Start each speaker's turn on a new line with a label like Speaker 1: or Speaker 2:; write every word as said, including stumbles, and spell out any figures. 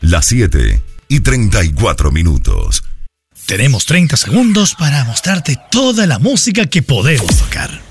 Speaker 1: Las siete y treinta y cuatro minutos.
Speaker 2: Tenemos treinta segundos para mostrarte toda la música que podemos tocar.